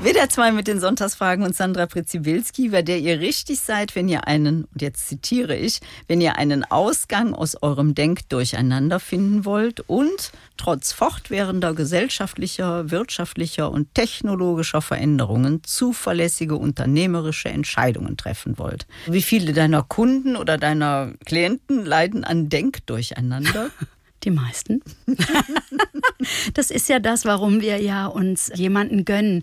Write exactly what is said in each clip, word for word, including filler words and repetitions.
W D R zwei mit den Sonntagsfragen und Sandra Präzibilski, bei der ihr richtig seid, wenn ihr einen, und jetzt zitiere ich, wenn ihr einen Ausgang aus eurem Denkdurcheinander finden wollt und trotz fortwährender gesellschaftlicher, wirtschaftlicher und technologischer Veränderungen zuverlässige unternehmerische Entscheidungen treffen wollt. Wie viele deiner Kunden oder deiner Klienten leiden an Denkdurcheinander? Die meisten. Das ist ja das, warum wir ja uns jemanden gönnen,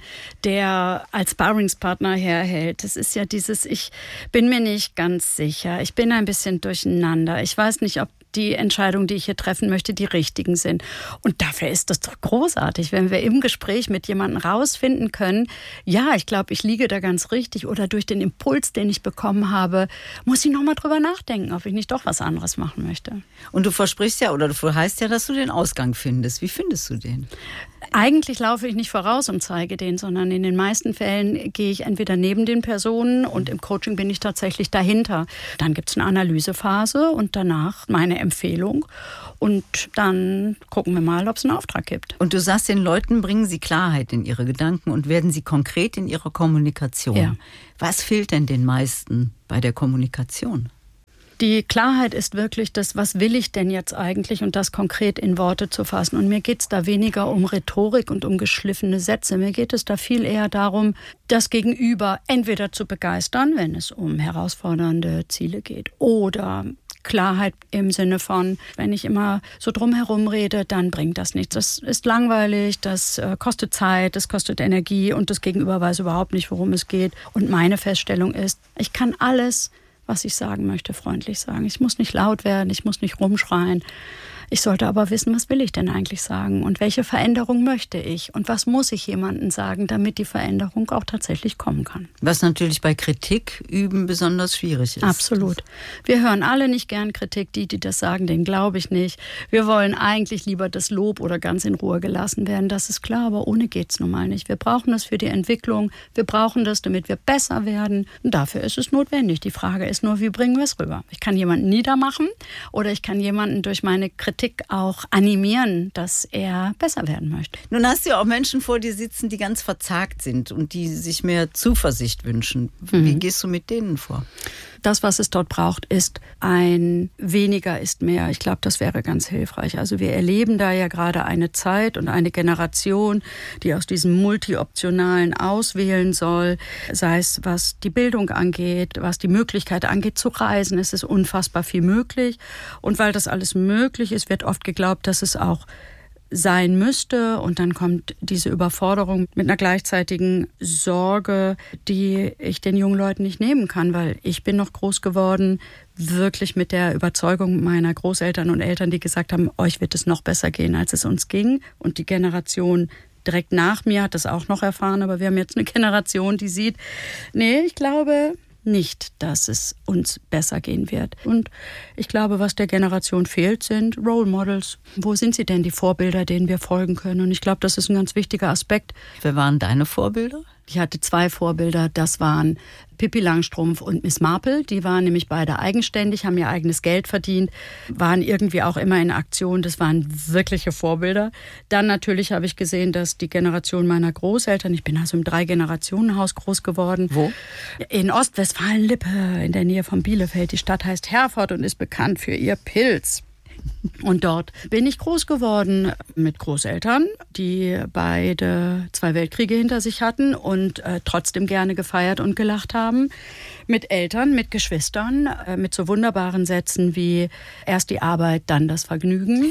der als Sparringspartner herhält. Das ist ja dieses, ich bin mir nicht ganz sicher, ich bin ein bisschen durcheinander, ich weiß nicht, ob die Entscheidungen, die ich hier treffen möchte, die richtigen sind. Und dafür ist das doch großartig, wenn wir im Gespräch mit jemandem rausfinden können, ja, ich glaube, ich liege da ganz richtig oder durch den Impuls, den ich bekommen habe, muss ich nochmal drüber nachdenken, ob ich nicht doch was anderes machen möchte. Und du versprichst ja, oder du heißt ja, dass du den Ausgang findest. Wie findest du den? Eigentlich laufe ich nicht voraus und zeige den, sondern in den meisten Fällen gehe ich entweder neben den Personen und im Coaching bin ich tatsächlich dahinter. Dann gibt es eine Analysephase und danach meine Empfehlung und dann gucken wir mal, ob es einen Auftrag gibt. Und du sagst, den Leuten bringen sie Klarheit in ihre Gedanken und werden sie konkret in ihrer Kommunikation. Ja. Was fehlt denn den meisten bei der Kommunikation? Die Klarheit ist wirklich das, was will ich denn jetzt eigentlich und das konkret in Worte zu fassen. Und mir geht es da weniger um Rhetorik und um geschliffene Sätze. Mir geht es da viel eher darum, das Gegenüber entweder zu begeistern, wenn es um herausfordernde Ziele geht, oder Klarheit im Sinne von, wenn ich immer so drumherum rede, dann bringt das nichts. Das ist langweilig, das kostet Zeit, das kostet Energie und das Gegenüber weiß überhaupt nicht, worum es geht. Und meine Feststellung ist, ich kann alles, was ich sagen möchte, freundlich sagen. Ich muss nicht laut werden, ich muss nicht rumschreien. Ich sollte aber wissen, was will ich denn eigentlich sagen und welche Veränderung möchte ich und was muss ich jemandem sagen, damit die Veränderung auch tatsächlich kommen kann. Was natürlich bei Kritik üben besonders schwierig ist. Absolut. Wir hören alle nicht gern Kritik, die, die das sagen, denen glaube ich nicht. Wir wollen eigentlich lieber das Lob oder ganz in Ruhe gelassen werden, das ist klar, aber ohne geht's nun mal nicht. Wir brauchen das für die Entwicklung, wir brauchen das, damit wir besser werden und dafür ist es notwendig. Die Frage ist nur, wie bringen wir es rüber? Ich kann jemanden niedermachen oder ich kann jemanden durch meine Kritik auch animieren, dass er besser werden möchte. Nun hast du ja auch Menschen vor dir sitzen, die ganz verzagt sind und die sich mehr Zuversicht wünschen. Wie mhm. gehst du mit denen vor? Das, was es dort braucht, ist ein weniger ist mehr. Ich glaube, das wäre ganz hilfreich. Also wir erleben da ja gerade eine Zeit und eine Generation, die aus diesem Multi-Optionalen auswählen soll, sei es was die Bildung angeht, was die Möglichkeit angeht zu reisen. Es ist unfassbar viel möglich. Und weil das alles möglich ist, wird oft geglaubt, dass es auch sein müsste und dann kommt diese Überforderung mit einer gleichzeitigen Sorge, die ich den jungen Leuten nicht nehmen kann, weil ich bin noch groß geworden, wirklich mit der Überzeugung meiner Großeltern und Eltern, die gesagt haben, euch wird es noch besser gehen, als es uns ging und die Generation direkt nach mir hat das auch noch erfahren, aber wir haben jetzt eine Generation, die sieht, nee, ich glaube nicht, dass es uns besser gehen wird. Und ich glaube, was der Generation fehlt, sind Role Models. Wo sind sie denn, die Vorbilder, denen wir folgen können? Und ich glaube, das ist ein ganz wichtiger Aspekt. Wer waren deine Vorbilder? Ich hatte zwei Vorbilder, das waren Pippi Langstrumpf und Miss Marple. Die waren nämlich beide eigenständig, haben ihr eigenes Geld verdient, waren irgendwie auch immer in Aktion. Das waren wirkliche Vorbilder. Dann natürlich habe ich gesehen, dass die Generation meiner Großeltern, ich bin also im Drei-Generationen-Haus groß geworden. Wo? In Ostwestfalen-Lippe, in der Nähe von Bielefeld. Die Stadt heißt Herford und ist bekannt für ihr Pilz. Und dort bin ich groß geworden mit Großeltern, die beide zwei Weltkriege hinter sich hatten und äh, trotzdem gerne gefeiert und gelacht haben. Mit Eltern, mit Geschwistern, äh, mit so wunderbaren Sätzen wie erst die Arbeit, dann das Vergnügen.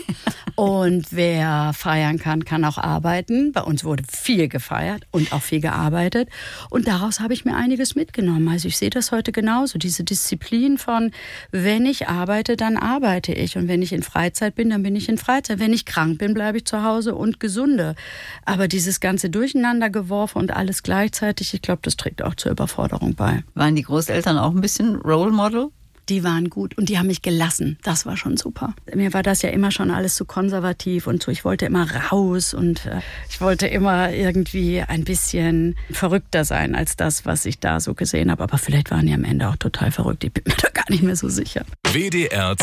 Und wer feiern kann, kann auch arbeiten. Bei uns wurde viel gefeiert und auch viel gearbeitet. Und daraus habe ich mir einiges mitgenommen. Also ich sehe das heute genauso. Diese Disziplin von, wenn ich arbeite, dann arbeite ich. Und wenn ich in Freizeit bin, dann bin ich in Freizeit. Wenn ich krank bin, bleibe ich zu Hause und gesunde. Aber dieses ganze Durcheinandergeworfen und alles gleichzeitig, ich glaube, das trägt auch zur Überforderung bei. Waren die Großeltern auch ein bisschen Role Model? Die waren gut und die haben mich gelassen. Das war schon super. Mir war das ja immer schon alles zu konservativ und so. Ich wollte immer raus und äh, ich wollte immer irgendwie ein bisschen verrückter sein als das, was ich da so gesehen habe. Aber vielleicht waren die am Ende auch total verrückt. Ich bin mir da gar nicht mehr so sicher. W D R